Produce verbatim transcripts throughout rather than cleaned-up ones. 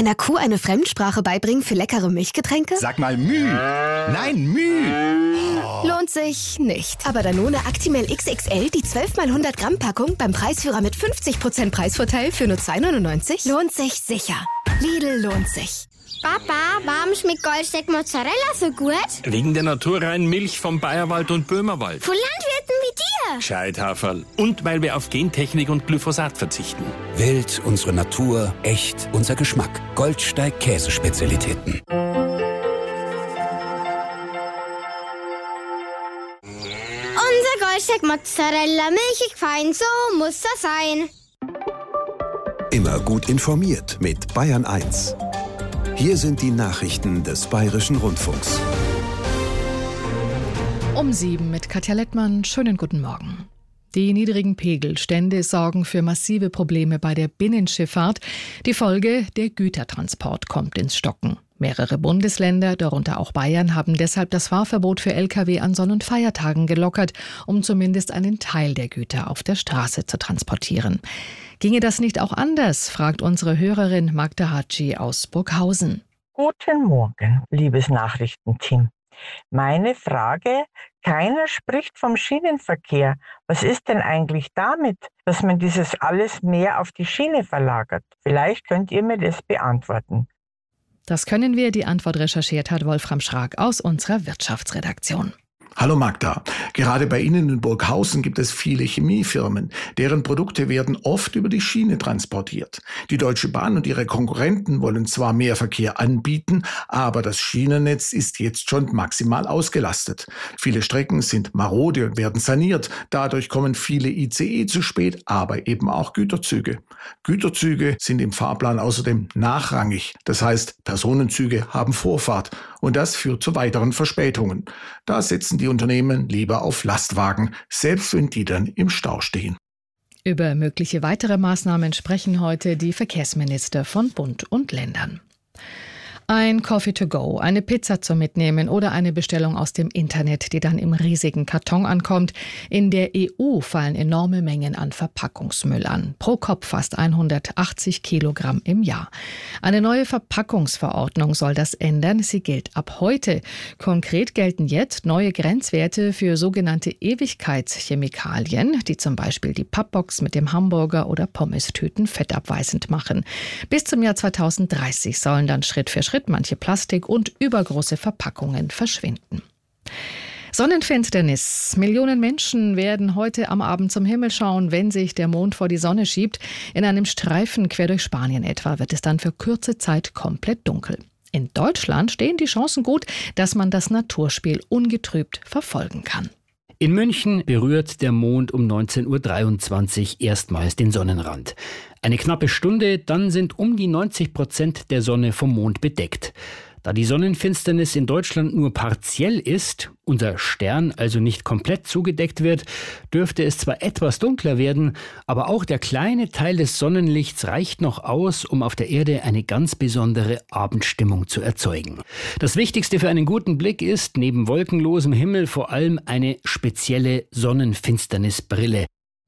Einer Kuh eine Fremdsprache beibringen für leckere Milchgetränke? Sag mal Müh. Nein, Müh. Oh. Lohnt sich nicht. Aber Danone Actimel X X L, die zwölf mal hundert Gramm Packung beim Preisführer mit fünfzig Prozent Preisvorteil für nur zwei neunundneunzig, lohnt sich sicher. Lidl lohnt sich. Papa, warum schmeckt Goldsteak Mozzarella so gut? Wegen der naturreinen Milch vom Bayerwald und Böhmerwald. Von Landwirten wie dir. Gescheithaferl. Und weil wir auf Gentechnik und Glyphosat verzichten. Wild, unsere Natur, echt, unser Geschmack. Goldsteig Käsespezialitäten. Unser Goldsteak Mozzarella, milchig fein, so muss das sein. Immer gut informiert mit Bayern eins. Hier sind die Nachrichten des Bayerischen Rundfunks. Um sieben mit Katja Lettmann. Schönen guten Morgen. Die niedrigen Pegelstände sorgen für massive Probleme bei der Binnenschifffahrt. Die Folge: der Gütertransport kommt ins Stocken. Mehrere Bundesländer, darunter auch Bayern, haben deshalb das Fahrverbot für L K W an Sonn- und Feiertagen gelockert, um zumindest einen Teil der Güter auf der Straße zu transportieren. Ginge das nicht auch anders, fragt unsere Hörerin Magda Hatschi aus Burghausen. Guten Morgen, liebes Nachrichtenteam. Meine Frage: Keiner spricht vom Schienenverkehr. Was ist denn eigentlich damit, dass man dieses alles mehr auf die Schiene verlagert? Vielleicht könnt ihr mir das beantworten. Das können wir. Die Antwort recherchiert hat Wolfram Schrag aus unserer Wirtschaftsredaktion. Hallo Magda. Gerade bei Ihnen in Burghausen gibt es viele Chemiefirmen. Deren Produkte werden oft über die Schiene transportiert. Die Deutsche Bahn und ihre Konkurrenten wollen zwar mehr Verkehr anbieten, aber das Schienennetz ist jetzt schon maximal ausgelastet. Viele Strecken sind marode und werden saniert. Dadurch kommen viele I C E zu spät, aber eben auch Güterzüge. Güterzüge sind im Fahrplan außerdem nachrangig. Das heißt, Personenzüge haben Vorfahrt. Und das führt zu weiteren Verspätungen. Da setzen die Unternehmen lieber auf Lastwagen, selbst wenn die dann im Stau stehen. Über mögliche weitere Maßnahmen sprechen heute die Verkehrsminister von Bund und Ländern. Ein Coffee to go, eine Pizza zum Mitnehmen oder eine Bestellung aus dem Internet, die dann im riesigen Karton ankommt. In der E U fallen enorme Mengen an Verpackungsmüll an. Pro Kopf fast hundertachtzig Kilogramm im Jahr. Eine neue Verpackungsverordnung soll das ändern. Sie gilt ab heute. Konkret gelten jetzt neue Grenzwerte für sogenannte Ewigkeitschemikalien, die zum Beispiel die Pappbox mit dem Hamburger oder Pommestüten fettabweisend machen. Bis zum Jahr zweitausenddreißig sollen dann Schritt für Schritt manche Plastik- und übergroße Verpackungen verschwinden. Sonnenfinsternis. Millionen Menschen werden heute am Abend zum Himmel schauen, wenn sich der Mond vor die Sonne schiebt. In einem Streifen quer durch Spanien etwa wird es dann für kurze Zeit komplett dunkel. In Deutschland stehen die Chancen gut, dass man das Naturspiel ungetrübt verfolgen kann. In München berührt der Mond um neunzehn Uhr dreiundzwanzig erstmals den Sonnenrand. Eine knappe Stunde, dann sind um die neunzig Prozent der Sonne vom Mond bedeckt. Da die Sonnenfinsternis in Deutschland nur partiell ist, unser Stern also nicht komplett zugedeckt wird, dürfte es zwar etwas dunkler werden, aber auch der kleine Teil des Sonnenlichts reicht noch aus, um auf der Erde eine ganz besondere Abendstimmung zu erzeugen. Das Wichtigste für einen guten Blick ist, neben wolkenlosem Himmel, vor allem eine spezielle Sonnenfinsternisbrille.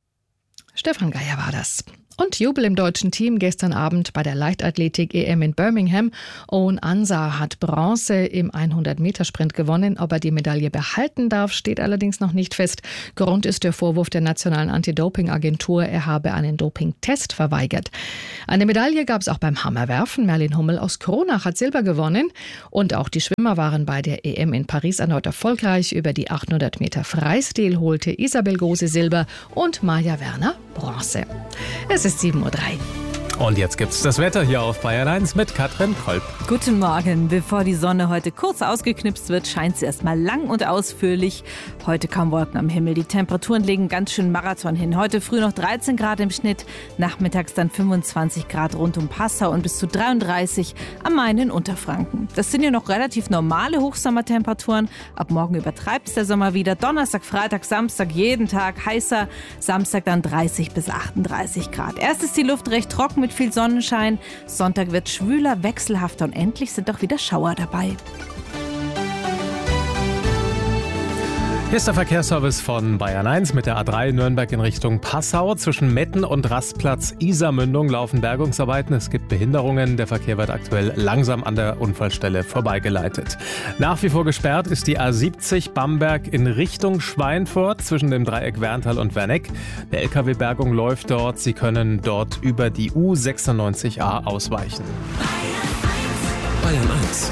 Stefan Geier war das. Und Jubel im deutschen Team gestern Abend bei der Leichtathletik-E M in Birmingham. Owen Ansah hat Bronze im hundert-Meter-Sprint gewonnen. Ob er die Medaille behalten darf, steht allerdings noch nicht fest. Grund ist der Vorwurf der Nationalen Anti-Doping-Agentur, er habe einen Dopingtest verweigert. Eine Medaille gab es auch beim Hammerwerfen. Merlin Hummel aus Kronach hat Silber gewonnen. Und auch die Schwimmer waren bei der E M in Paris erneut erfolgreich. Über die achthundert Meter Freistil holte Isabel Gose Silber und Maja Werner Bronze. Es ist sieben Uhr drei. Und jetzt gibt's das Wetter hier auf Bayern eins mit Katrin Kolb. Guten Morgen. Bevor die Sonne heute kurz ausgeknipst wird, scheint sie erstmal lang und ausführlich. Heute kaum Wolken am Himmel. Die Temperaturen legen ganz schön Marathon hin. Heute früh noch dreizehn Grad im Schnitt, nachmittags dann fünfundzwanzig Grad rund um Passau und bis zu dreiunddreißig am Main in Unterfranken. Das sind ja noch relativ normale Hochsommertemperaturen. Ab morgen übertreibt es der Sommer wieder. Donnerstag, Freitag, Samstag jeden Tag heißer. Samstag dann dreißig bis achtunddreißig Grad. Erst ist die Luft recht trocken mit viel Sonnenschein. Sonntag wird schwüler, wechselhafter und endlich sind auch wieder Schauer dabei. Hier ist der Verkehrsservice von Bayern eins mit der A drei Nürnberg in Richtung Passau. Zwischen Metten und Rastplatz Isarmündung laufen Bergungsarbeiten. Es gibt Behinderungen. Der Verkehr wird aktuell langsam an der Unfallstelle vorbeigeleitet. Nach wie vor gesperrt ist die A siebzig Bamberg in Richtung Schweinfurt zwischen dem Dreieck Werntal und Werneck. Der L K W-Bergung läuft dort. Sie können dort über die U sechsundneunzig a ausweichen. Bayern eins.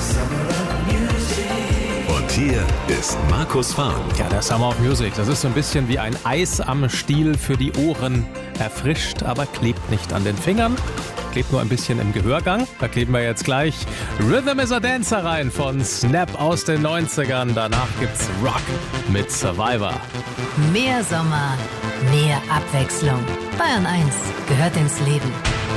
Hier ist Markus Fahren. Ja, der Summer of Music, das ist so ein bisschen wie ein Eis am Stiel für die Ohren. Erfrischt, aber klebt nicht an den Fingern. Klebt nur ein bisschen im Gehörgang. Da kleben wir jetzt gleich Rhythm is a Dancer rein von Snap aus den neunzigern. Danach gibt's Rock mit Survivor. Mehr Sommer, mehr Abwechslung. Bayern eins gehört ins Leben.